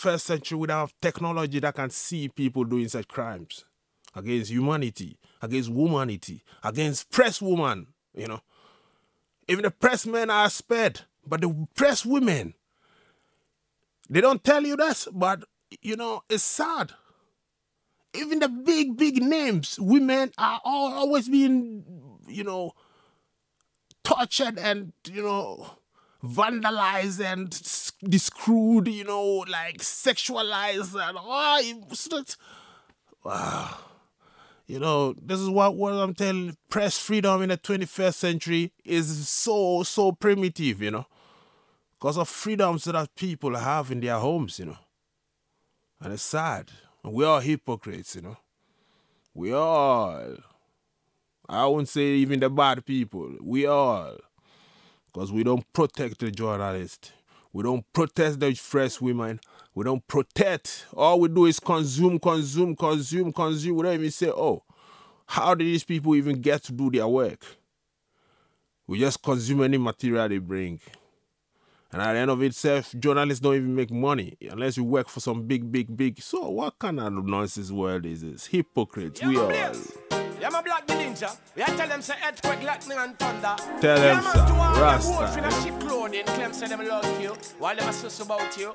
21st century, we don't have technology that can see people doing such crimes against humanity, against womanity, against press woman, you know. Even the press men are spared, but the press women, they don't tell you this, but, you know, it's sad. Even the big names, women are always being, you know, tortured and, you know, vandalized and screwed, you know, like sexualized and wow. You know, this is what I'm telling. Press freedom in the 21st century is so primitive, you know, because of freedoms that people have in their homes, you know, and it's sad. We are hypocrites, you know. We all. I won't say even the bad people. We all. Because we don't protect the journalists. We don't protect the press women. We don't protect. All we do is consume. We don't even say, oh, how did these people even get to do their work? We just consume any material they bring. And at the end of itself, journalists don't even make money unless you work for some big. So what kind of nonsense world is this? Hypocrites, yeah, we all. Yeah, my black the ninja. We tell them say earthquake, lightning and thunder. Tell them, sir, Rasta. Wolf in a ship clothing, claim say them love you, while them assess about you.